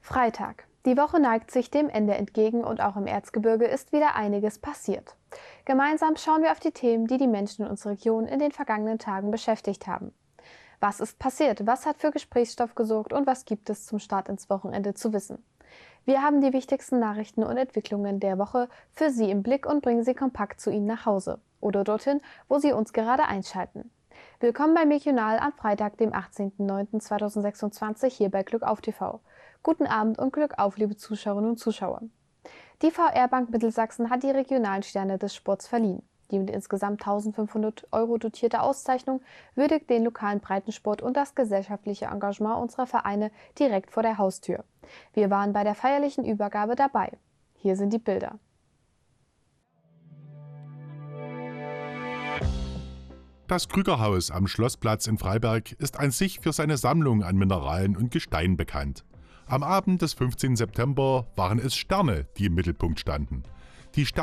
Freitag. Die Woche neigt sich dem Ende entgegen und auch im Erzgebirge ist wieder einiges passiert. Gemeinsam schauen wir auf die Themen, die die Menschen in unserer Region in den vergangenen Tagen beschäftigt haben. Was ist passiert? Was hat für Gesprächsstoff gesorgt und was gibt es zum Start ins Wochenende zu wissen? Wir haben die wichtigsten Nachrichten und Entwicklungen der Woche für Sie im Blick und bringen sie kompakt zu Ihnen nach Hause oder dorthin, wo Sie uns gerade einschalten. Willkommen beim Regional am Freitag, dem 18.09.2026 hier bei Glück auf TV. Guten Abend und Glück auf, liebe Zuschauerinnen und Zuschauer. Die VR Bank Mittelsachsen hat die regionalen Sterne des Sports verliehen. Die mit insgesamt 1.500 € dotierte Auszeichnung würdigt den lokalen Breitensport und das gesellschaftliche Engagement unserer Vereine direkt vor der Haustür. Wir waren bei der feierlichen Übergabe dabei. Hier sind die Bilder. Das Krügerhaus am Schlossplatz in Freiberg ist an sich für seine Sammlung an Mineralien und Gestein bekannt. Am Abend des 15. September waren es Sterne, die im Mittelpunkt standen. Die